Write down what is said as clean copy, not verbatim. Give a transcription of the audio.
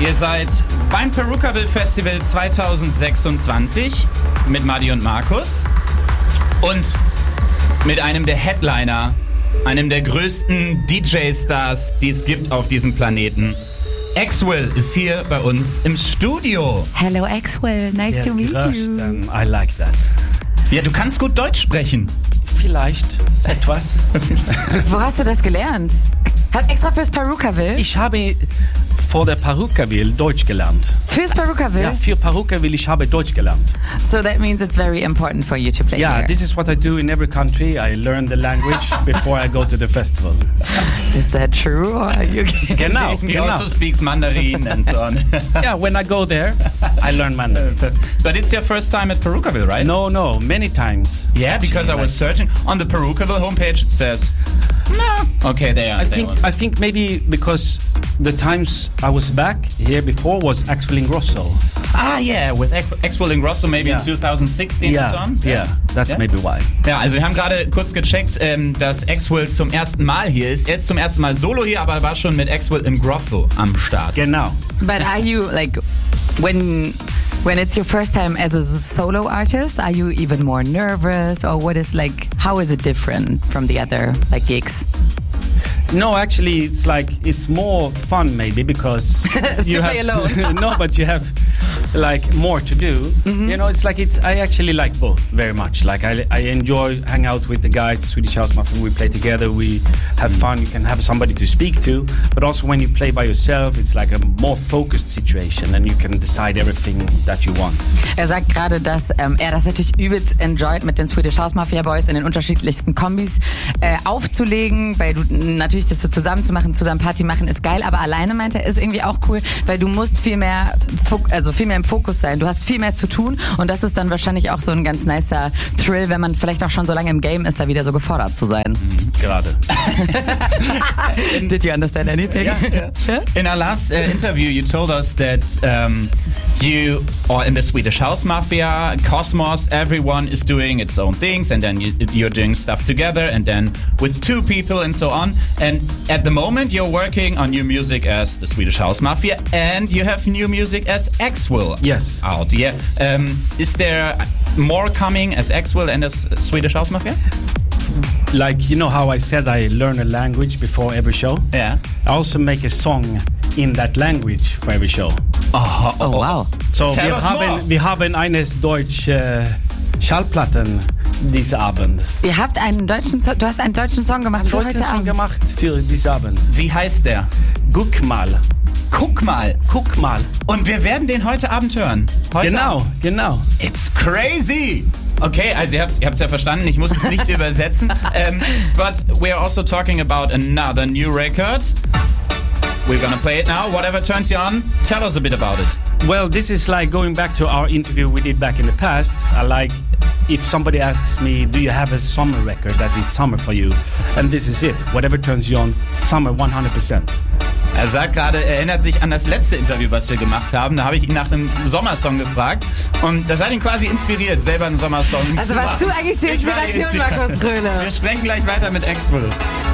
Ihr seid beim Perukaville Festival 2026 mit Madi und Markus und mit einem der Headliner, einem der größten DJ-Stars, die es gibt auf diesem Planeten. Axwell ist hier bei uns im Studio. Hello Axwell, nice to meet you. I like that. Ja, du kannst gut Deutsch sprechen. Vielleicht etwas. Wo hast du das gelernt? Hat extra fürs Perukaville? Ich habe vor der Perukaville Deutsch gelernt. Fürs Perukaville? Ja, für Perukaville ich habe Deutsch gelernt. So that means it's very important for you to play Yeah, here. this is what I do in every country. I learn the language before I go to the festival. Is that true? Or are you kidding? Genau, He genau. also speaks Mandarin and so on. Yeah, when I go there, I learn Mandarin. But it's your first time at Perukaville, right? No, many times. Yeah, because I was searching on the Perukaville homepage. It says, no. Okay, there. I think maybe because the times I was back here before was Axwell Ingrosso. Ah, yeah, with Axwell Ingrosso maybe in 2016 and so on. Yeah, that's maybe why. Ja, also wir haben gerade kurz gecheckt, dass Axwell zum ersten Mal hier ist. Er ist zum ersten Mal solo hier, aber er war schon mit Axwell Ingrosso am Start. Genau. But are you like when it's your first time as a solo artist, are you even more nervous, or how is it different from the other gigs? No, actually, it's more fun maybe because you play alone. No, but you have more to do. Mm-hmm. You know, I actually like both very much. I enjoy hang out with the guys, Swedish House Mafia. We play together. We have fun. You can have somebody to speak to. But also when you play by yourself, it's like a more focused situation, and you can decide everything that you want. Er sagt gerade, dass er das natürlich übelst enjoyt, mit den Swedish House Mafia Boys in den unterschiedlichsten Kombis aufzulegen, weil du natürlich das so zusammen zu machen, zusammen Party machen ist geil, aber alleine meint er, ist irgendwie auch cool, weil du musst viel mehr im Fokus sein. Du hast viel mehr zu tun und das ist dann wahrscheinlich auch so ein ganz nicer Thrill, wenn man vielleicht auch schon so lange im Game ist, da wieder so gefordert zu sein. Gerade. Did you understand anything? Yeah. In our last interview, you told us that you are in the Swedish House Mafia, Cosmos, everyone is doing its own things, and then you're doing stuff together, and then with two people and so on. And at the moment, you're working on new music as the Swedish House Mafia, and you have new music as Axwell. Yes. Out. Yeah. Is there more coming as Axwell and as Swedish House Mafia? You know how I said I learn a language before every show? Yeah. I also make a song in that language for every show. Oh wow. So wir haben eines deutsche Schallplatten diesen Abend. Du hast einen deutschen Song gemacht für heute Abend. Gemacht für diesen Abend. Wie heißt der? Guck mal. Guck mal. Guck mal. Und wir werden den heute Abend hören. Genau. It's crazy. Okay, also ihr habt's ja verstanden, ich muss es nicht übersetzen. But we're also talking about another new record. We're gonna play it now. Whatever turns you on, tell us a bit about it. Well, this is going back to our interview we did back in the past. If somebody asks me, do you have a summer record that is summer for you? And this is it. Whatever turns you on, summer 100%. Er sagt gerade, er erinnert sich an das letzte Interview, was wir gemacht haben. Da habe ich ihn nach einem Sommersong gefragt. Und das hat ihn quasi inspiriert, selber einen Sommersong zu machen. Also warst du eigentlich die Inspiration, Markus Röhle? Wir sprechen gleich weiter mit Axwell.